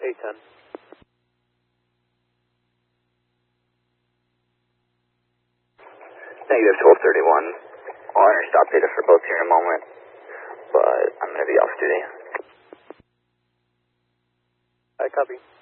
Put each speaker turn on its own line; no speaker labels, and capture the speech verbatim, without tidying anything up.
eight ten.
Negative twelve thirty-one. I'll enter stop data for both here in a moment, but I'm going to be off duty.
I copy.